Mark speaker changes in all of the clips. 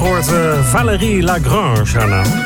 Speaker 1: gehoord Valérie Lagrange, haar naam.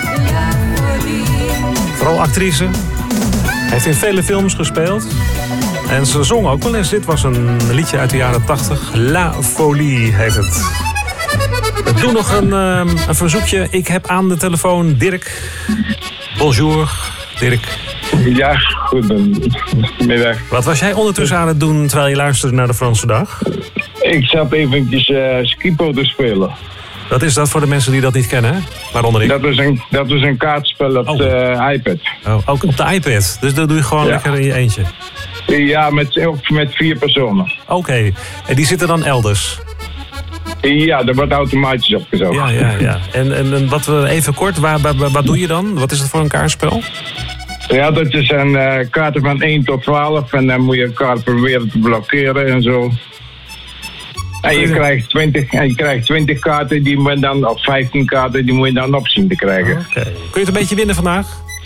Speaker 1: Vooral actrice. Heeft in vele films gespeeld. En ze zong ook wel eens. Dit was een liedje uit de jaren 80. La Folie heet het. Ik doe nog een verzoekje. Ik heb aan de telefoon Dirk. Bonjour, Dirk.
Speaker 2: Ja, goedemiddag.
Speaker 1: Wat was jij ondertussen aan het doen terwijl je luisterde naar de Franse Dag?
Speaker 2: Ik zat eventjes Skipo te spelen.
Speaker 1: Wat is dat voor de mensen die dat niet kennen, hè? Waaronder ik.
Speaker 2: Dat is een kaartspel op de iPad.
Speaker 1: Oh, ook op de iPad? Dus dat doe je gewoon lekker in je eentje?
Speaker 2: Ja, met 4 personen.
Speaker 1: Oké. En die zitten dan elders?
Speaker 2: Ja, dat wordt automatisch opgezocht.
Speaker 1: Ja. En wat even kort, wat doe je dan? Wat is het voor een kaartspel?
Speaker 2: Ja, dat is een kaarten van 1 tot 12 en dan moet je een kaart proberen te blokkeren en zo. En je krijgt 20 kaarten, die moet je dan, of 15 kaarten, die moet je dan op zien te krijgen.
Speaker 1: Oké. Kun je het een beetje winnen vandaag?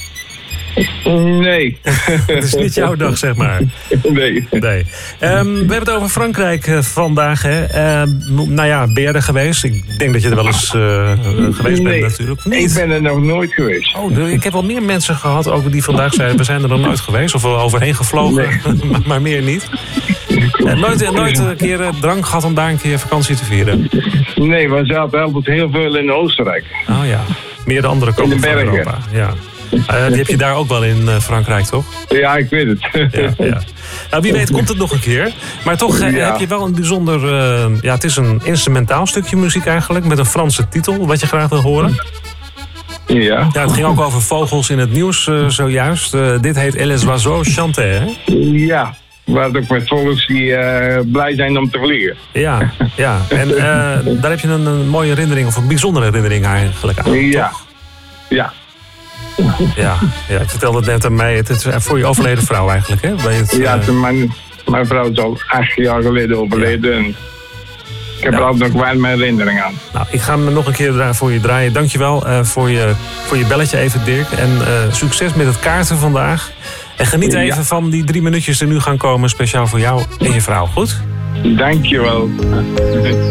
Speaker 2: Nee.
Speaker 1: Het is niet jouw dag, zeg maar.
Speaker 2: Nee.
Speaker 1: We hebben het over Frankrijk vandaag. Hè. Nou ja, ben jij er geweest? Ik denk dat je er wel eens geweest bent natuurlijk.
Speaker 2: Nee, ik ben er nog nooit geweest.
Speaker 1: Oh, ik heb wel meer mensen gehad ook die vandaag zeiden... we zijn er nog nooit geweest of we overheen gevlogen, nee. maar meer niet. Nooit een keer drank gehad om daar een keer vakantie te vieren?
Speaker 2: Nee, we zaten altijd heel veel in Oostenrijk.
Speaker 1: Oh ja, meer de andere kant van Europa. Ja. Die heb je daar ook wel in Frankrijk, toch?
Speaker 2: Ja, ik weet het.
Speaker 1: Ja. Nou, wie weet komt het nog een keer. Maar toch heb je wel een bijzonder... het is een instrumentaal stukje muziek eigenlijk... met een Franse titel, wat je graag wil horen.
Speaker 2: Ja.
Speaker 1: Het ging ook over vogels in het nieuws zojuist. Dit heet Les Oiseaux chantent, hè?
Speaker 2: Ja. Waar ook met vogels die blij zijn om te vliegen.
Speaker 1: Ja. En daar heb je een mooie herinnering, of een bijzondere herinnering eigenlijk aan.
Speaker 2: Ja.
Speaker 1: Toch?
Speaker 2: Ja.
Speaker 1: Ja, ik vertelde het net aan mij. Het is voor je overleden vrouw eigenlijk, hè?
Speaker 2: Mijn vrouw is al 8 jaar geleden overleden. Ja. En ik heb er altijd nog warme herinnering aan.
Speaker 1: Nou, ik ga hem nog een keer voor je draaien. Dankjewel voor je belletje even, Dirk. En succes met het kaarten vandaag. En geniet even van die 3 minuutjes die nu gaan komen. Speciaal voor jou en je vrouw. Goed?
Speaker 2: Dankjewel.